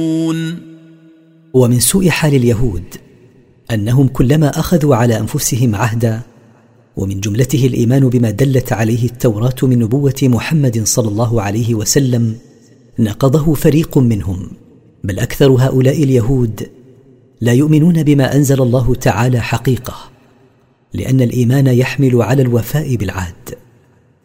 ومن سوء حال اليهود أنهم كلما أخذوا على أنفسهم عهدا، ومن جملته الإيمان بما دلت عليه التوراة من نبوة محمد صلى الله عليه وسلم، نقضه فريق منهم، بل أكثر هؤلاء اليهود لا يؤمنون بما أنزل الله تعالى حقيقة، لأن الإيمان يحمل على الوفاء بالعهد.